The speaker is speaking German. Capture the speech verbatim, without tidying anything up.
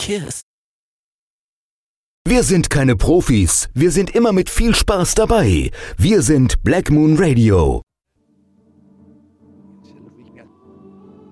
kiss. Wir sind keine Profis, wir sind immer mit viel Spaß dabei. Wir sind Black Moon Radio.